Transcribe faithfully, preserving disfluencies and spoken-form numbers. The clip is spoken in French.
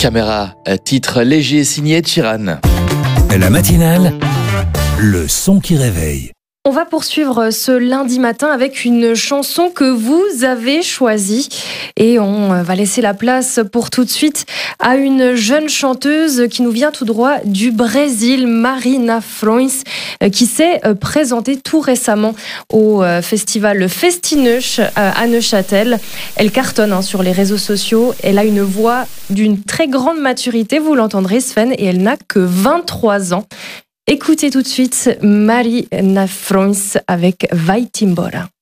Caméra, titre léger signé Chiran. La matinale, le son qui réveille. On va poursuivre ce lundi matin avec une chanson que vous avez choisie et on va laisser la place pour tout de suite à une jeune chanteuse qui nous vient tout droit du Brésil, Marina Frões, qui s'est présentée tout récemment au festival Festineuch à Neuchâtel. Elle cartonne sur les réseaux sociaux, elle a une voix d'une très grande maturité, vous l'entendrez Sven, et elle n'a que vingt-trois ans. Écoutez tout de suite Marina Frões avec Vai-te embora.